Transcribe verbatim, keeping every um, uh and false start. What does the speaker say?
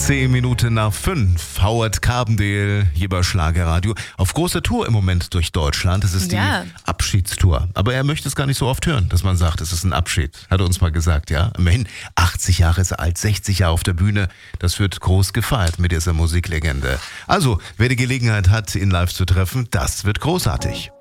Zehn Minuten nach fünf. Howard Carbendale hier bei Schlagerradio. Auf großer Tour im Moment durch Deutschland. Das ist Ja. die Abschiedstour. Aber er möchte es gar nicht so oft hören, dass man sagt, es ist ein Abschied. Hat er uns mal gesagt, ja. Immerhin achtzig Jahre ist er alt, sechzig Jahre auf der Bühne. Das wird groß gefeiert mit dieser Musiklegende. Also, wer die Gelegenheit hat, ihn live zu treffen, das wird großartig.